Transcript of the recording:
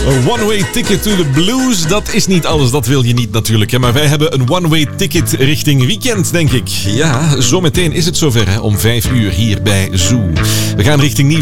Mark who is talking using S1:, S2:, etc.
S1: Een one-way ticket to the blues, dat is niet alles, dat wil je niet natuurlijk. Hè? Maar wij hebben een one-way ticket richting weekend, denk ik. Ja, zometeen is het zover hè, om 5 uur hier bij Zoo. We gaan richting nieuws.